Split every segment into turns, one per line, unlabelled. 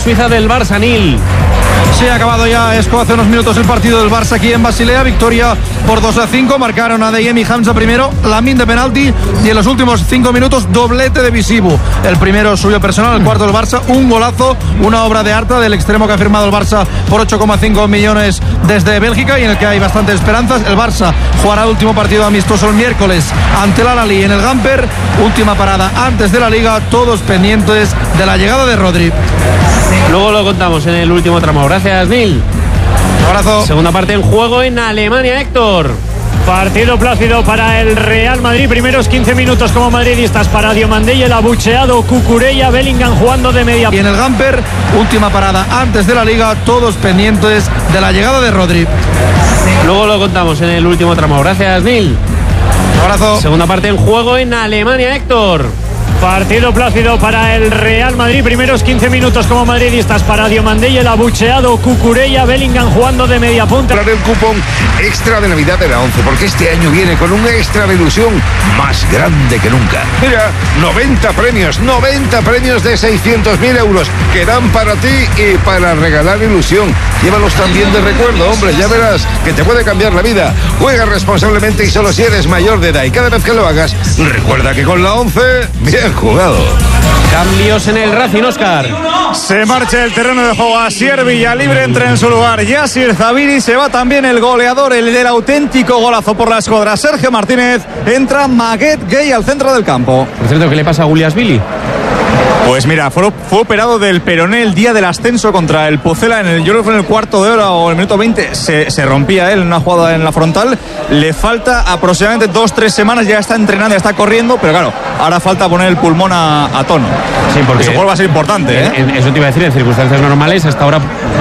Suiza del Barça, Nil.
Sí, ha acabado ya, Esco, hace unos minutos el partido del Barça aquí en Basilea. Victoria por 2-5. Marcaron a Deyemi Hamza primero, Lamine de penalti, y en los últimos 5 minutos doblete de Visibu. El primero suyo personal, el cuarto del Barça, un golazo, una obra de arte del extremo que ha firmado el Barça por 8,5 millones desde Bélgica y en el que hay bastantes esperanzas. El Barça jugará el último partido amistoso el miércoles ante el Al-Ahly en el Gamper. Última parada antes de la Liga, todos pendientes de la llegada de Rodri.
Luego lo contamos en el último tramo. Gracias, Nil.
Un abrazo.
Segunda parte en juego en Alemania, Héctor.
Partido plácido para el Real Madrid. Primeros 15 minutos como madridistas para Diomandé y el abucheado Cucurella. Bellingham jugando de media.
Y en el Gamper, última parada antes de la Liga, todos pendientes de la llegada de Rodri.
Luego lo contamos en el último tramo. Gracias, Nil.
Un abrazo.
Segunda parte en juego en Alemania, Héctor.
Partido plácido para el Real Madrid. Primeros 15 minutos como madridistas para Diomandé y el abucheado Cucurella. Bellingham jugando de media punta.
Para el cupón extra de Navidad de la 11, porque este año viene con un extra de ilusión más grande que nunca. Mira, 90 premios de 600.000 euros que dan para ti y para regalar ilusión. Llévalos también de recuerdo, hombre, ya verás que te puede cambiar la vida. Juega responsablemente y solo si eres mayor de edad, y cada vez que lo hagas, recuerda que con la 11, bien jugado.
Cambios en el Racing, Óscar.
Se marcha el terreno de juego. Asier Villalibre entra en su lugar. Yassir Zabiri, se va también el goleador, el del auténtico golazo por la escuadra, Sergio Martínez. Entra Maguette Gueye al centro del campo.
Por cierto, ¿qué le pasa a Guliasvili?
Pues mira, fue operado del peroné el día del ascenso contra el Pucela. Yo creo que fue en el cuarto de hora o el minuto 20. Se rompía él en una jugada en la frontal. Le falta aproximadamente 2-3 semanas. Ya está entrenando, ya está corriendo. Pero claro, ahora falta poner el pulmón a tono.
Sí, porque
ese juego va a ser importante, ¿eh?
Eso te iba a decir, en circunstancias normales, hasta ahora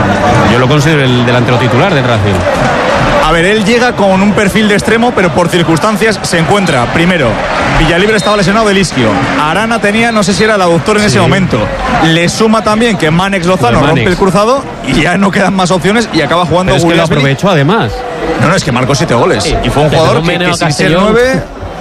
yo lo considero el delantero titular del Racing.
A ver, él llega con un perfil de extremo, pero por circunstancias se encuentra. Primero, Villalibre estaba lesionado del isquio. Arana tenía, no sé si era el aductor en ese momento. Le suma también que Mánex Lozano rompe el cruzado y ya no quedan más opciones y acaba jugando.
Pero es que lo aprovechó además.
No, es que marcó 7 goles. Sí. Y fue un jugador que sin ser 9...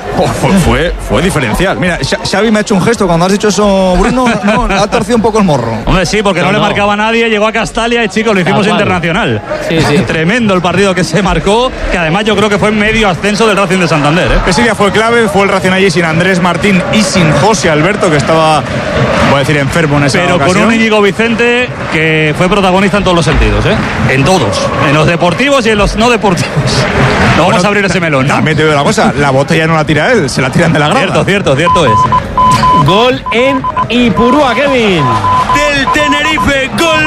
Fue diferencial. Mira, Xavi me ha hecho un gesto cuando has dicho eso, Bruno. No, ha torcido un poco el morro.
Hombre, sí, porque no le marcaba a nadie. Llegó a Castalia y, chicos, lo hicimos internacional. Sí. Tremendo el partido que se marcó, que además yo creo que fue medio ascenso del Racing de Santander, ¿eh?
Ese día fue clave. Fue el Racing allí sin Andrés Martín y sin José Alberto, que estaba, voy a decir, enfermo en esa ocasión.
Pero con un Íñigo Vicente que fue protagonista en todos los sentidos, ¿eh? En todos. En los deportivos y en los no deportivos. No vamos a abrir ese melón, ¿no?
También te digo una cosa, la botella no la tira él, se la tiran de la grada.
Cierto es.
Gol en Ipurúa, Kevin.
Del Tenerife, gol.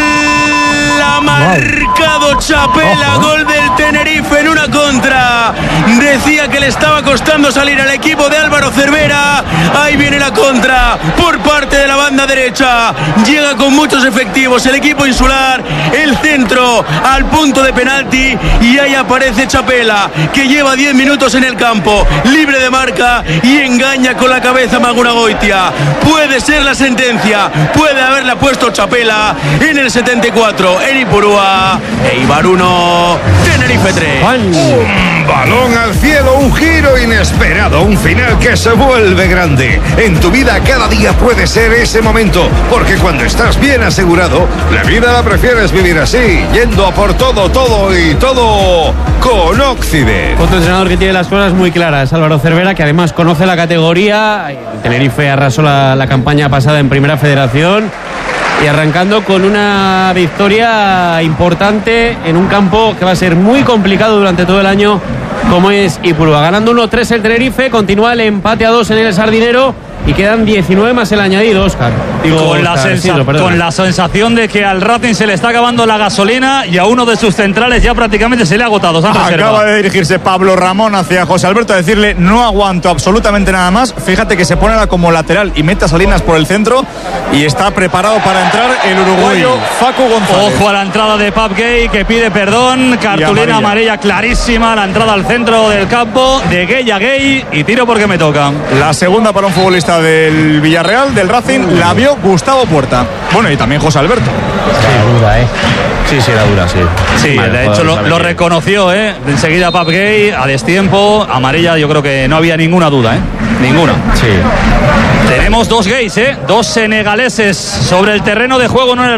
Ha marcado Chapela, gol del Tenerife en una contra. Decía que le estaba costando salir al equipo de Álvaro Cervera. Ahí viene la contra por parte de la banda derecha. Llega con muchos efectivos el equipo insular. El centro al punto de penalti y ahí aparece Chapela, que lleva 10 minutos en el campo, libre de marca y engaña con la cabeza a Magura Goitia. Puede ser la sentencia, puede haberla puesto Chapela en el 74 en Ipurúa. Eibar 1, Tenerife 3.
Un balón al cielo, un giro inesperado, un final que se vuelve grande. En tu vida cada día puede ser ese momento, porque cuando estás bien asegurado, la vida la prefieres vivir así, yendo a por todo con Occident.
Otro entrenador que tiene las cosas muy claras, Álvaro Cervera, que además conoce la categoría. El Tenerife arrasó la campaña pasada en Primera Federación y arrancando con una victoria importante en un campo que va a ser muy complicado durante todo el año, como es Ipurúa. Ganando 1-3 el Tenerife, continúa el empate a 2 en el Sardinero y quedan 19 más el añadido, Óscar.
Con la sensación de que al Racing se le está acabando la gasolina y a uno de sus centrales ya prácticamente se le ha agotado.
Acaba de dirigirse Pablo Ramón hacia José Alberto a decirle: no aguanto absolutamente nada más. Fíjate que se pone ahora como lateral y mete a Salinas por el centro y está preparado para entrar el uruguayo Facu González.
Ojo a la entrada de Pap Gay, que pide perdón. Cartulina amarilla clarísima, la entrada al centro del campo de Gay a Gay y tiro porque me tocan.
La segunda para un futbolista del Villarreal, del Racing, la vio Gustavo Puerta. Bueno, y también José Alberto.
Sí, dura, Sí, era dura, sí.
Sí, vale, de hecho lo reconoció, enseguida Pap Gay, a destiempo, amarilla, yo creo que no había ninguna duda, Ninguna.
Sí.
Tenemos dos gays, dos senegaleses sobre el terreno de juego, no en el